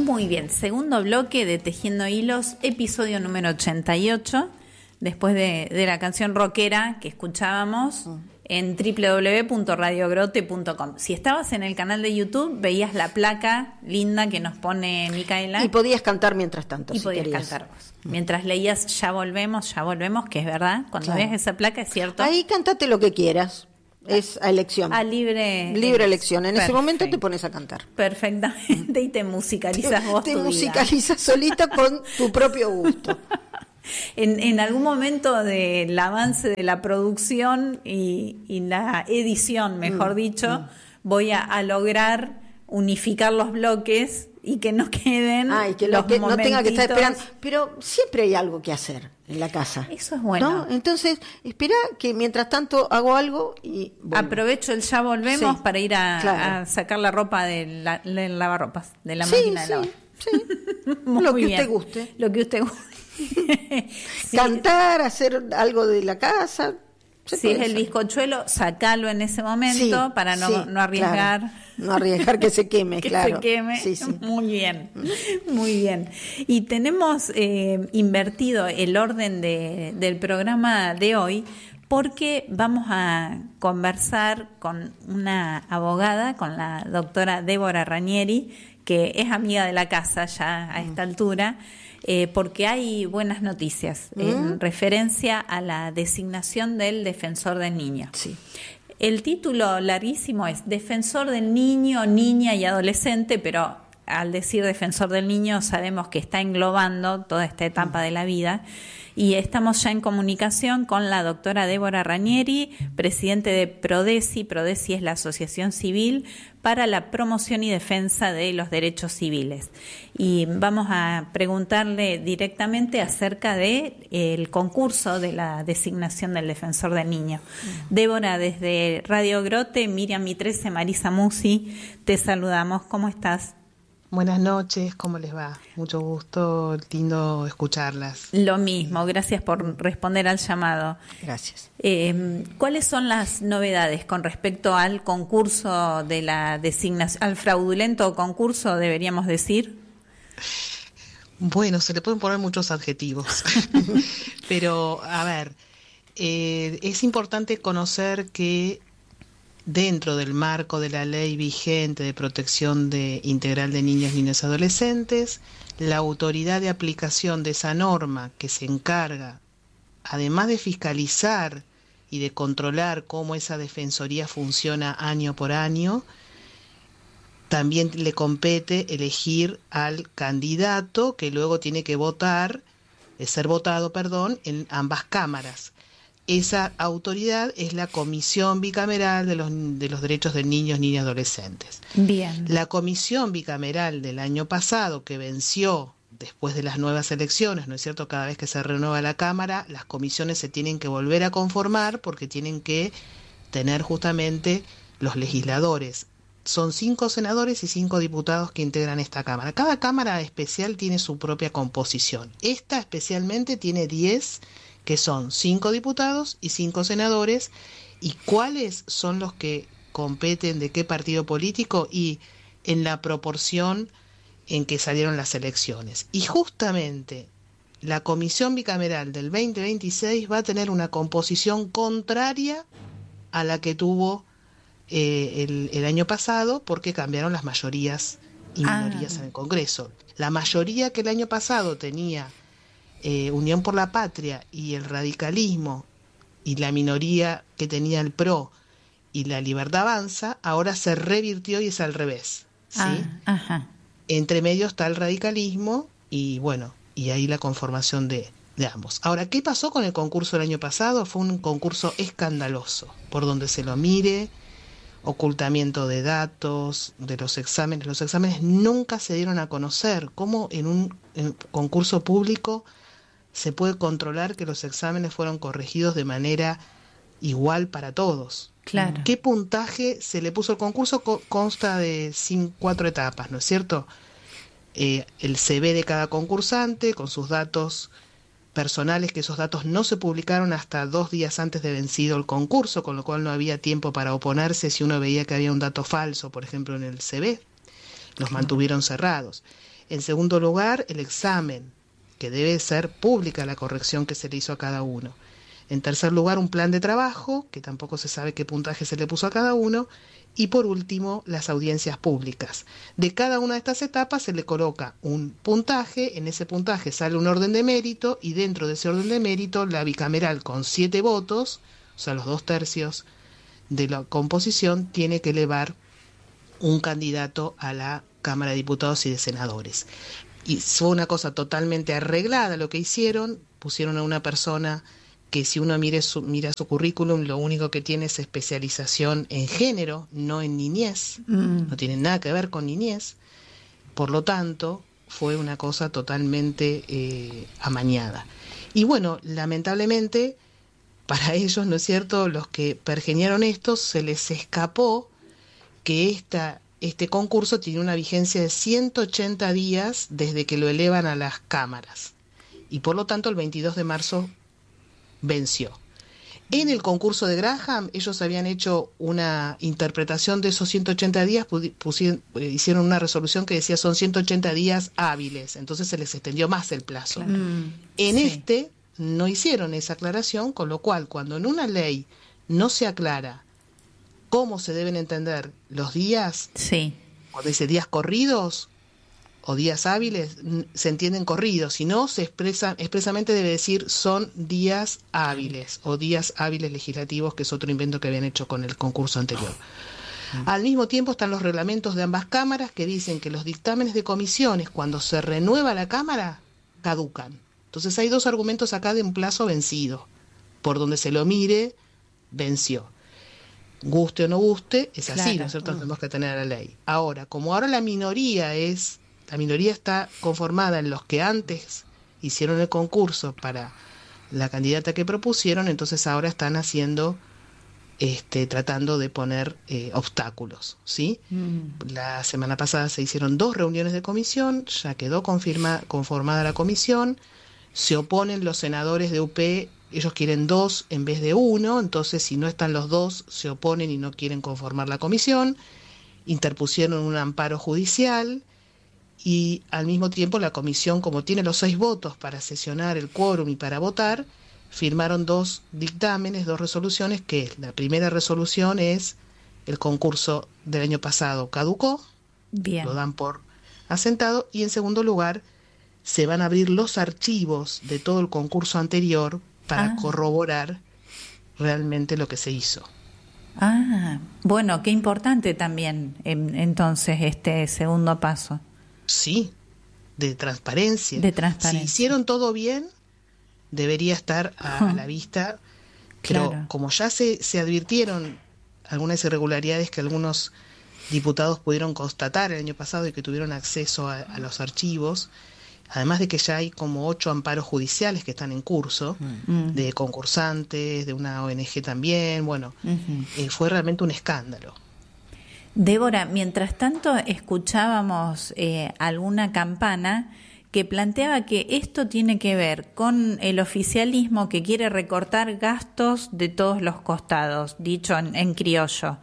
Muy bien, segundo bloque de Tejiendo Hilos, episodio número 88, después de la canción rockera que escuchábamos en www.radiogrote.com. Si estabas en el canal de YouTube, veías la placa linda que nos pone Micaela. Y podías cantar mientras tanto, y si podías querías. cantar vos. Mientras leías Ya volvemos, que es verdad, cuando veas esa placa es cierto. Ahí cantate lo que quieras. Es a elección. A libre elección. En ese momento te pones a cantar. Perfectamente, y te musicalizas vos Te tu musicalizas solita con tu propio gusto. En algún momento del avance de la producción y la edición, mejor dicho, voy a lograr unificar los bloques y que no queden y que los no tenga que estar esperando. momentitos. Pero siempre hay algo que hacer en la casa. Eso es bueno. ¿No? Entonces, espera que mientras tanto hago algo y vuelvo. Aprovecho el ya volvemos para ir a sacar la ropa del lavarropas, de la máquina de lavar. Sí. Lo que usted guste. Lo que usted guste. Cantar, hacer algo de la casa. Si es el bizcochuelo, sacalo en ese momento para no arriesgar. Claro. No arriesgar que se queme, que claro. se queme. Sí. Muy bien, muy bien. Y tenemos invertido el orden del programa de hoy porque vamos a conversar con una abogada, con la doctora Débora Ranieri, que es amiga de la casa ya a esta altura, porque hay buenas noticias en referencia a la designación del defensor del niño. Sí. El título larguísimo es Defensor del Niño, Niña y Adolescente, pero al decir defensor del niño sabemos que está englobando toda esta etapa de la vida. Y estamos ya en comunicación con la doctora Débora Ranieri, presidente de Prodesi. Prodesi es la Asociación Civil para la Promoción y Defensa de los Derechos Civiles. Y vamos a preguntarle directamente acerca del concurso de la designación del defensor del niño. Débora, desde Radio Grote, Miriam Mitrese, Marisa Musi, te saludamos. ¿Cómo estás? Buenas noches, ¿cómo les va? Mucho gusto, lindo escucharlas. Lo mismo, gracias por responder al llamado. Gracias. ¿Cuáles son las novedades con respecto al concurso de la designación, al fraudulento concurso, deberíamos decir? Bueno, se le pueden poner muchos adjetivos, pero a ver, es importante conocer que dentro del marco de la ley vigente de protección integral de niños, niñas y adolescentes, la autoridad de aplicación de esa norma que se encarga, además de fiscalizar y de controlar cómo esa defensoría funciona año por año, también le compete elegir al candidato que luego tiene que ser votado, en ambas cámaras. Esa autoridad es la Comisión Bicameral de los Derechos de Niños, Niñas y Adolescentes. Bien. La Comisión Bicameral del año pasado, que venció después de las nuevas elecciones, ¿no es cierto? Cada vez que se renueva la Cámara, las comisiones se tienen que volver a conformar porque tienen que tener justamente los legisladores. Son 5 senadores y 5 diputados que integran esta Cámara. Cada Cámara especial tiene su propia composición. Esta especialmente tiene 10, que son 5 diputados y 5 senadores. ¿Y cuáles son los que competen de qué partido político? Y en la proporción en que salieron las elecciones. Y justamente la Comisión Bicameral del 2026 va a tener una composición contraria a la que tuvo el año pasado, porque cambiaron las mayorías y minorías en el Congreso. La mayoría que el año pasado tenía Unión por la Patria y el radicalismo, y la minoría que tenía el PRO y la Libertad Avanza, ahora se revirtió y es al revés, ¿sí? Entre medio está el radicalismo y bueno, y ahí la conformación de ambos. Ahora, ¿qué pasó con el concurso del año pasado? Fue un concurso escandaloso, por donde se lo mire, ocultamiento de datos, de los exámenes. Los exámenes nunca se dieron a conocer. ¿Cómo en un concurso público se puede controlar que los exámenes fueron corregidos de manera igual para todos? Claro. ¿Qué puntaje se le puso al concurso? Consta de 4 etapas, ¿no es cierto? El CV de cada concursante con sus datos personales, que esos datos no se publicaron hasta 2 días antes de vencido el concurso, con lo cual no había tiempo para oponerse si uno veía que había un dato falso, por ejemplo, en el CV. Los mantuvieron cerrados. En segundo lugar, el examen, que debe ser pública la corrección que se le hizo a cada uno. En tercer lugar, un plan de trabajo, que tampoco se sabe qué puntaje se le puso a cada uno. Y por último, las audiencias públicas. De cada una de estas etapas se le coloca un puntaje, en ese puntaje sale un orden de mérito y dentro de ese orden de mérito la bicameral con 7 votos, o sea los 2/3 de la composición, tiene que elevar un candidato a la Cámara de Diputados y de Senadores. Y fue una cosa totalmente arreglada lo que hicieron, pusieron a una persona que si uno mira su currículum, lo único que tiene es especialización en género, no en niñez, no tiene nada que ver con niñez, por lo tanto fue una cosa totalmente amañada. Y bueno, lamentablemente para ellos, ¿no es cierto?, los que pergeñaron esto, se les escapó que este concurso tiene una vigencia de 180 días desde que lo elevan a las cámaras, y por lo tanto el 22 de marzo venció. En el concurso de Graham, ellos habían hecho una interpretación de esos 180 días, hicieron una resolución que decía son 180 días hábiles, entonces se les extendió más el plazo. Claro. Este no hicieron esa aclaración, con lo cual cuando en una ley no se aclara cómo se deben entender los días, cuando dice días corridos o días hábiles, se entienden corridos, si no se expresamente debe decir son días hábiles o días hábiles legislativos, que es otro invento que habían hecho con el concurso anterior. Al mismo tiempo están los reglamentos de ambas cámaras que dicen que los dictámenes de comisiones, cuando se renueva la cámara, caducan. Entonces hay dos argumentos acá de un plazo vencido. Por donde se lo mire, venció. Guste o no guste, es así, ¿no es cierto? Tenemos que tener la ley. Ahora, como ahora la minoría está conformada en los que antes hicieron el concurso para la candidata que propusieron, entonces ahora están tratando de poner obstáculos, ¿sí? La semana pasada se hicieron 2 reuniones de comisión, ya quedó conformada la comisión, se oponen los senadores de UP, ellos quieren 2 en vez de 1, entonces si no están los 2 se oponen y no quieren conformar la comisión, interpusieron un amparo judicial y al mismo tiempo la comisión, como tiene los 6 votos para sesionar el quórum y para votar, firmaron 2 dictámenes, 2 resoluciones, que la primera resolución es el concurso del año pasado caducó, lo dan por asentado, y en segundo lugar se van a abrir los archivos de todo el concurso anterior para corroborar realmente lo que se hizo. Bueno, qué importante también entonces este segundo paso. Sí, de transparencia. Si hicieron todo bien, debería estar a la vista, pero como ya se advirtieron algunas irregularidades que algunos diputados pudieron constatar el año pasado y que tuvieron acceso a los archivos, además de que ya hay como 8 amparos judiciales que están en curso, de concursantes, de una ONG también, fue realmente un escándalo. Débora, mientras tanto escuchábamos alguna campana que planteaba que esto tiene que ver con el oficialismo que quiere recortar gastos de todos los costados, dicho en criollo.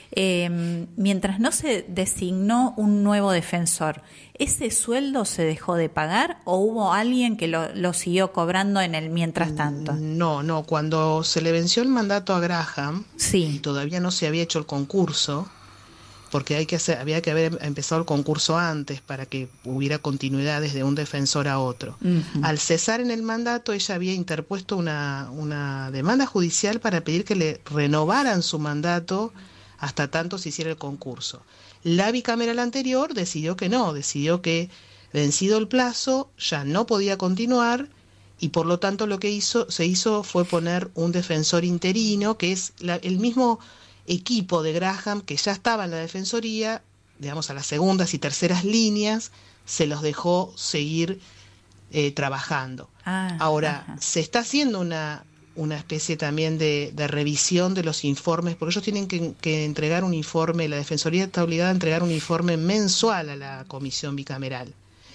Mientras no se designó un nuevo defensor, ¿ese sueldo se dejó de pagar o hubo alguien que lo siguió cobrando en el mientras tanto? No, cuando se le venció el mandato a Graham y todavía no se había hecho el concurso, porque había que haber empezado el concurso antes para que hubiera continuidad desde un defensor a otro. Al cesar en el mandato, ella había interpuesto una demanda judicial para pedir que le renovaran su mandato hasta tanto se hiciera el concurso. La bicameral anterior decidió que vencido el plazo ya no podía continuar, y por lo tanto lo que se hizo fue poner un defensor interino, que es el mismo equipo de Graham que ya estaba en la defensoría, digamos a las segundas y terceras líneas, se los dejó seguir trabajando. Ahora, se está haciendo una especie también de revisión de los informes, porque ellos tienen que entregar un informe, la Defensoría está obligada a entregar un informe mensual a la comisión bicameral.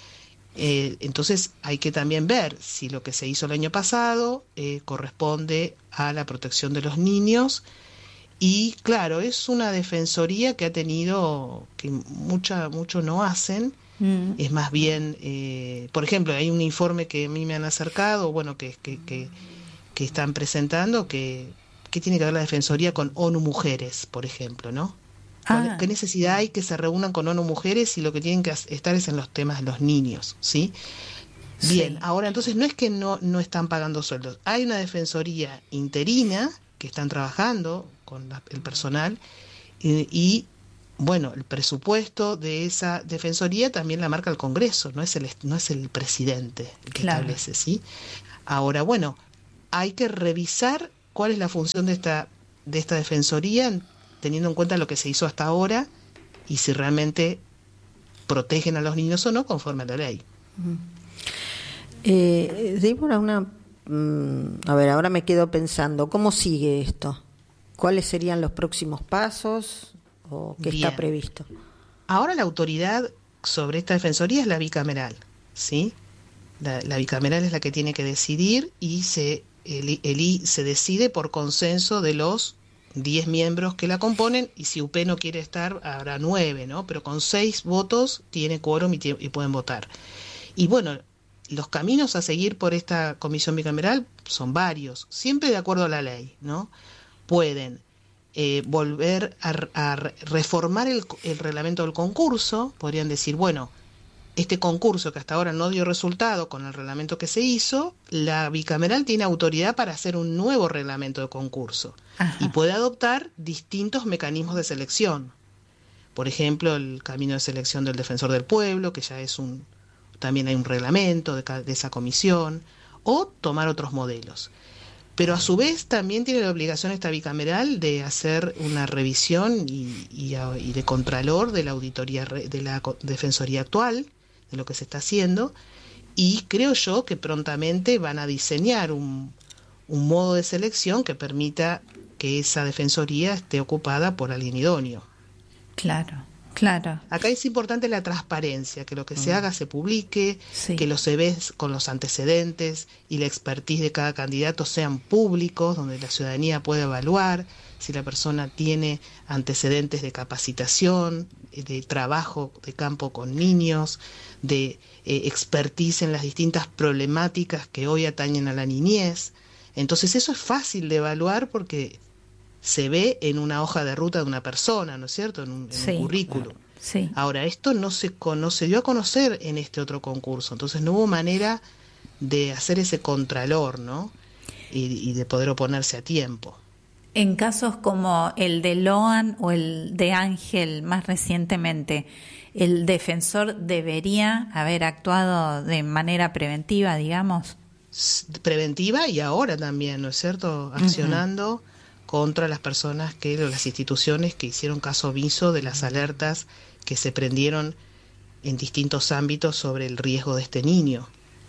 Entonces hay que también ver si lo que se hizo el año pasado corresponde a la protección de los niños. Y claro, es una defensoría que ha tenido, que mucho no hacen, Es más bien, por ejemplo, hay un informe que a mí me han acercado, bueno, que están presentando, que tiene que ver la Defensoría con ONU Mujeres, por ejemplo, ¿no? ¿Qué necesidad hay que se reúnan con ONU Mujeres y lo que tienen que estar es en los temas de los niños, ¿sí? Bien, ahora entonces no es que no están pagando sueldos, hay una defensoría interina que están trabajando con el personal y bueno, el presupuesto de esa defensoría también la marca el Congreso, no es el presidente el que establece, ¿sí? Ahora, bueno, hay que revisar cuál es la función de esta defensoría, teniendo en cuenta lo que se hizo hasta ahora y si realmente protegen a los niños o no conforme a la ley. Débora, a ver, ahora me quedo pensando, ¿cómo sigue esto? ¿Cuáles serían los próximos pasos o qué está previsto? Ahora la autoridad sobre esta defensoría es la bicameral, ¿sí? La bicameral es la que tiene que decidir y se decide por consenso de los 10 miembros que la componen, y si UP no quiere estar, habrá 9, ¿no? Pero con 6 votos tiene quórum y pueden votar. Y bueno, los caminos a seguir por esta comisión bicameral son varios, siempre de acuerdo a la ley, ¿no? Pueden volver a reformar el reglamento del concurso, podrían decir, bueno, este concurso que hasta ahora no dio resultado con el reglamento que se hizo, la bicameral tiene autoridad para hacer un nuevo reglamento de concurso. Ajá. Y puede adoptar distintos mecanismos de selección. Por ejemplo, el camino de selección del defensor del pueblo, que ya es también hay un reglamento de esa comisión, o tomar otros modelos. Pero a su vez también tiene la obligación esta bicameral de hacer una revisión y de contralor de la auditoría de la defensoría actual, de lo que se está haciendo, y creo yo que prontamente van a diseñar un modo de selección que permita que esa defensoría esté ocupada por alguien idóneo. Claro. Acá es importante la transparencia, que lo que se haga se publique, que los CVs con los antecedentes y la expertise de cada candidato sean públicos, donde la ciudadanía pueda evaluar si la persona tiene antecedentes de capacitación, de trabajo de campo con niños, de expertise en las distintas problemáticas que hoy atañen a la niñez. Entonces eso es fácil de evaluar porque se ve en una hoja de ruta de una persona, ¿no es cierto? En un currículum. Claro. Sí. Ahora, esto no se dio a conocer en este otro concurso, entonces no hubo manera de hacer ese contralor, ¿no? Y de poder oponerse a tiempo. En casos como el de Loan o el de Ángel más recientemente, ¿el defensor debería haber actuado de manera preventiva, digamos? Preventiva y ahora también, ¿no es cierto? Accionando contra las personas las instituciones que hicieron caso omiso de las alertas que se prendieron en distintos ámbitos sobre el riesgo de este niño.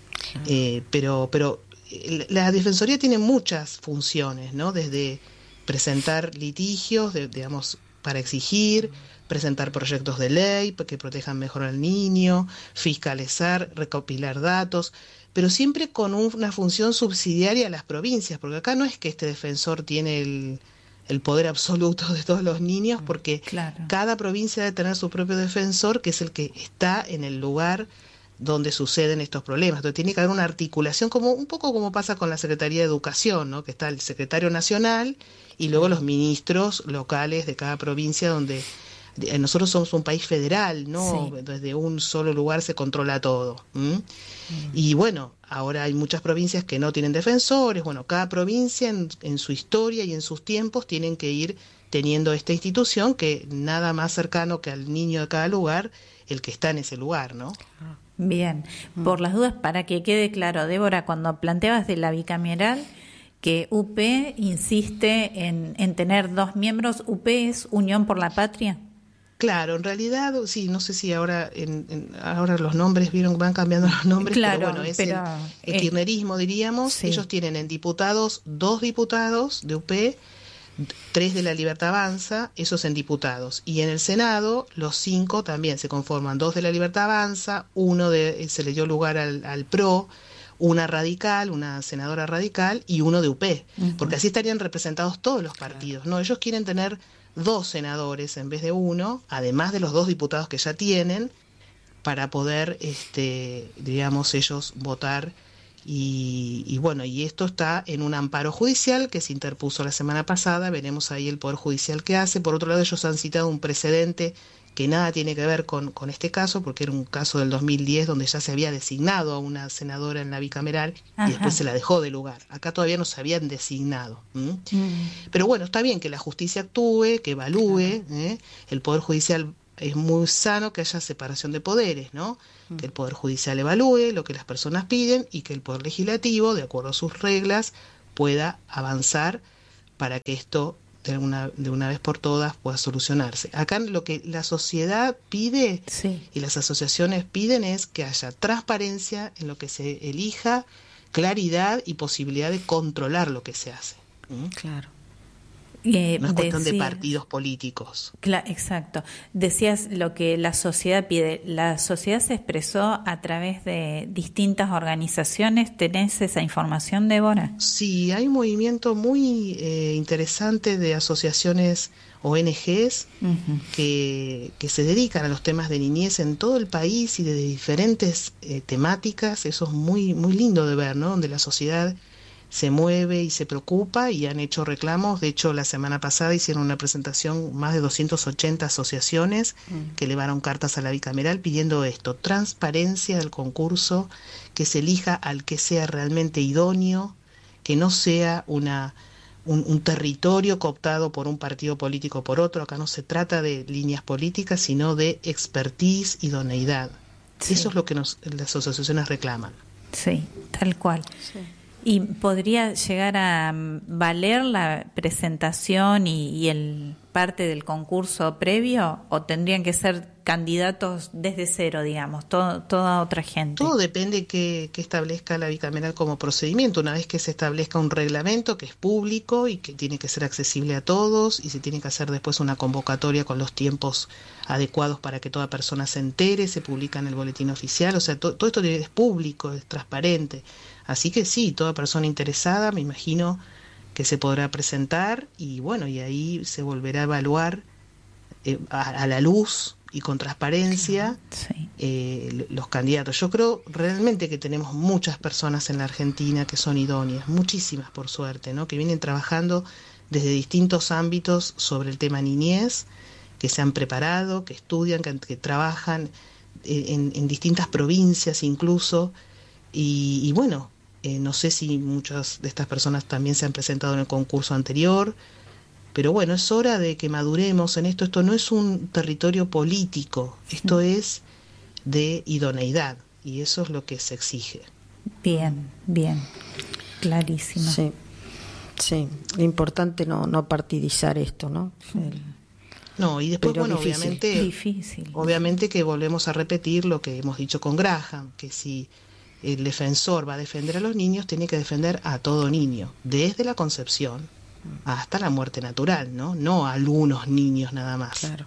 Pero la Defensoría tiene muchas funciones, ¿no? Desde presentar litigios, digamos, para exigir, presentar proyectos de ley que protejan mejor al niño, fiscalizar, recopilar datos, pero siempre con una función subsidiaria a las provincias, porque acá no es que este defensor tiene el poder absoluto de todos los niños, porque cada provincia debe tener su propio defensor, que es el que está en el lugar donde suceden estos problemas. Entonces tiene que haber una articulación, un poco como pasa con la Secretaría de Educación, ¿no? Que está el secretario nacional y luego los ministros locales de cada provincia, donde nosotros somos un país federal, ¿no? Sí. Desde un solo lugar se controla todo. Y bueno, ahora hay muchas provincias que no tienen defensores. Bueno, cada provincia en su historia y en sus tiempos tienen que ir teniendo esta institución, que nada más cercano que al niño de cada lugar, el que está en ese lugar, ¿no? Bien, por las dudas, para que quede claro, Débora, cuando planteabas de la bicameral, que UP insiste en tener 2 miembros, ¿UP es Unión por la Patria? Claro, en realidad, sí, no sé si ahora ahora los nombres, vieron, van cambiando los nombres, claro, pero bueno, es el kirchnerismo, diríamos. Sí. Ellos tienen en diputados 2 diputados de UP, 3 de la Libertad Avanza, esos en diputados. Y en el Senado, los 5 también se conforman, 2 de la Libertad Avanza, se le dio lugar al PRO, una radical, una senadora radical y uno de UP, porque así estarían representados todos los partidos, ¿no? Ellos quieren tener 2 senadores en vez de 1, además de los 2 diputados que ya tienen, para poder, digamos, ellos votar. Y bueno, y esto está en un amparo judicial que se interpuso la semana pasada. Veremos ahí el Poder Judicial qué hace. Por otro lado, ellos han citado un precedente que nada tiene que ver con este caso, porque era un caso del 2010 donde ya se había designado a una senadora en la bicameral. Ajá. Y después se la dejó de lugar. Acá todavía no se habían designado. Pero bueno, está bien que la justicia actúe, que evalúe. El Poder Judicial es muy sano que haya separación de poderes, ¿no? Que el Poder Judicial evalúe lo que las personas piden y que el Poder Legislativo, de acuerdo a sus reglas, pueda avanzar para que esto de una vez por todas pueda solucionarse. Acá lo que la sociedad pide y las asociaciones piden es que haya transparencia en lo que se elija, claridad y posibilidad de controlar lo que se hace. Claro. No es cuestión de partidos políticos. Exacto. Decías lo que la sociedad pide. La sociedad se expresó a través de distintas organizaciones. ¿Tenés esa información, Débora? Sí, hay un movimiento muy interesante de asociaciones ONGs que se dedican a los temas de niñez en todo el país y de diferentes temáticas. Eso es muy, muy lindo de ver, ¿no? Donde la sociedad se mueve y se preocupa y han hecho reclamos. De hecho, la semana pasada hicieron una presentación más de 280 asociaciones que elevaron cartas a la bicameral pidiendo esto, transparencia del concurso, que se elija al que sea realmente idóneo, que no sea un territorio cooptado por un partido político o por otro. Acá no se trata de líneas políticas, sino de expertise, idoneidad. Eso es lo que las asociaciones reclaman. Sí, tal cual. Sí. ¿Y podría llegar a valer la presentación y el parte del concurso previo, o tendrían que ser candidatos desde cero, digamos, toda otra gente? Todo depende que establezca la bicameral como procedimiento. Una vez que se establezca un reglamento que es público y que tiene que ser accesible a todos, y se tiene que hacer después una convocatoria con los tiempos adecuados para que toda persona se entere, se publica en el boletín oficial. O sea, todo esto es público, es transparente. Así que sí, toda persona interesada, me imagino que se podrá presentar, y bueno, y ahí se volverá a evaluar a la luz y con transparencia los candidatos. Yo creo realmente que tenemos muchas personas en la Argentina que son idóneas, muchísimas por suerte, ¿no? Que vienen trabajando desde distintos ámbitos sobre el tema niñez, que se han preparado, que estudian, que trabajan en distintas provincias incluso, y bueno, no sé si muchas de estas personas también se han presentado en el concurso anterior, pero bueno, es hora de que maduremos en esto. Esto no es un territorio político, esto es de idoneidad, y eso es lo que se exige. Bien, clarísimo. Sí, importante no partidizar esto, ¿no? No, y después, bueno, difícil. Obviamente que volvemos a repetir lo que hemos dicho con Graham, que si el defensor va a defender a los niños, tiene que defender a todo niño, desde la concepción hasta la muerte natural, no a algunos niños nada más. Claro.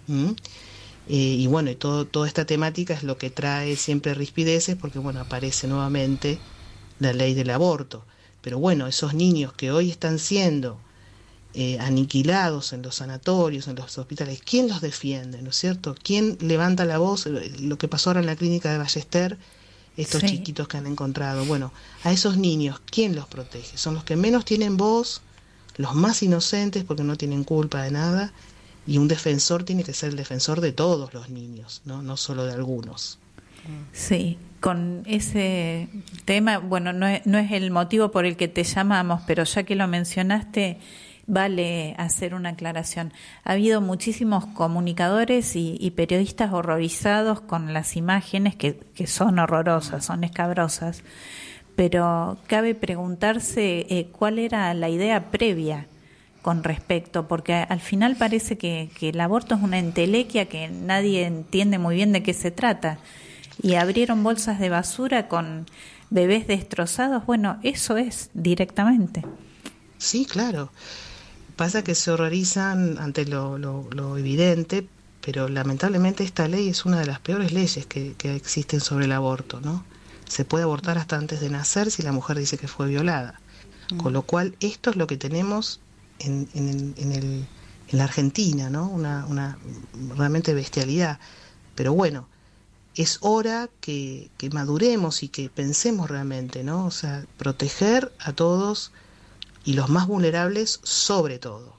Y bueno, y toda esta temática es lo que trae siempre rispideces, porque bueno, aparece nuevamente la ley del aborto. Pero bueno, esos niños que hoy están siendo aniquilados en los sanatorios, en los hospitales, ¿quién los defiende, no es cierto? ¿Quién levanta la voz? Lo que pasó ahora en la clínica de Ballester, estos chiquitos que han encontrado. Bueno, a esos niños, ¿quién los protege? Son los que menos tienen voz, los más inocentes porque no tienen culpa de nada, y un defensor tiene que ser el defensor de todos los niños, no solo de algunos. Sí, con ese tema, bueno, no es el motivo por el que te llamamos, pero ya que lo mencionaste, vale hacer una aclaración. Ha habido muchísimos comunicadores y periodistas horrorizados con las imágenes que son horrorosas, son escabrosas, pero cabe preguntarse cuál era la idea previa con respecto, porque al final parece que el aborto es una entelequia que nadie entiende muy bien de qué se trata, y abrieron bolsas de basura con bebés destrozados. Bueno, eso es directamente. Sí, claro. Pasa que se horrorizan ante lo evidente, pero lamentablemente esta ley es una de las peores leyes que existen sobre el aborto, ¿no? Se puede abortar hasta antes de nacer si la mujer dice que fue violada. Con lo cual, esto es lo que tenemos en la Argentina, ¿no? Una realmente bestialidad. Pero bueno, es hora que maduremos y que pensemos realmente, ¿no? O sea, proteger a todos y los más vulnerables sobre todo.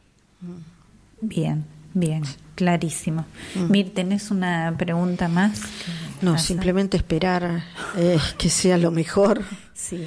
Bien, bien, clarísimo. Mir, ¿tenés una pregunta más? No, simplemente esperar que sea lo mejor. Sí.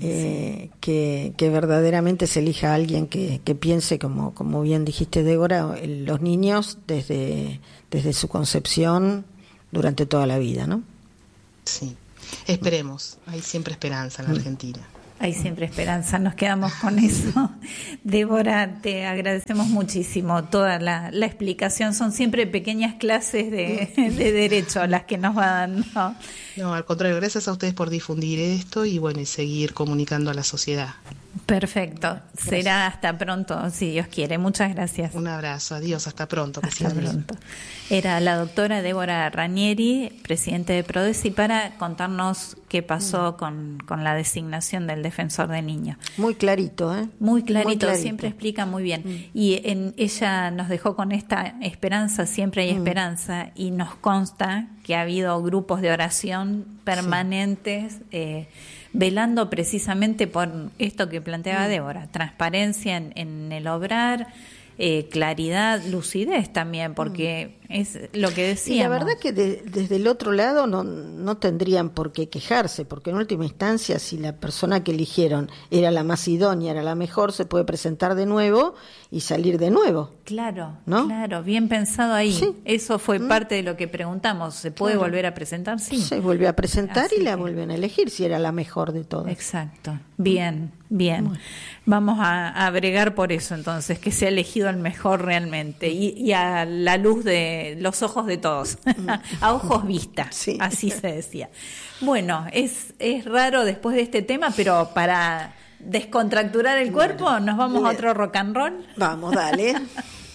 Que verdaderamente se elija a alguien que piense, como bien dijiste, Débora, los niños desde su concepción durante toda la vida, ¿no? Sí, esperemos, hay siempre esperanza en la Argentina. Hay siempre esperanza, nos quedamos con eso. Débora, te agradecemos muchísimo toda la explicación. Son siempre pequeñas clases de derecho las que nos van dando. No, al contrario, gracias a ustedes por difundir esto y bueno, y seguir comunicando a la sociedad. Perfecto, Gracias. Será hasta pronto, si Dios quiere. Muchas gracias. Un abrazo, adiós, hasta pronto. Que Hasta sigan bien. pronto. Era la doctora Débora Ranieri, presidente de Prodesi, para contarnos qué pasó con la designación del defensor del niño. Muy clarito, ¿eh? Muy clarito, siempre explica muy bien. Y ella nos dejó con esta esperanza, siempre hay esperanza, y nos consta que ha habido grupos de oración permanentes, velando precisamente por esto que planteaba Débora, transparencia en el obrar, claridad, lucidez también, porque es lo que decíamos. Y la verdad que desde el otro lado no tendrían por qué quejarse, porque en última instancia, si la persona que eligieron era la más idónea, era la mejor, se puede presentar de nuevo y salir de nuevo. Claro, ¿no? Claro, bien pensado ahí. Sí. Eso fue parte de lo que preguntamos. ¿Se puede volver a presentar? Sí. Se vuelve a presentar Así y la que- vuelven a elegir si era la mejor de todas. Exacto. Bien, bien. Vamos a bregar por eso entonces, que sea elegido el mejor realmente y a la luz de los ojos de todos, a ojos vista, Sí. así se decía. Bueno, es raro después de este tema, pero para descontracturar el cuerpo nos vamos a bien. otro rock and roll. Vamos, dale.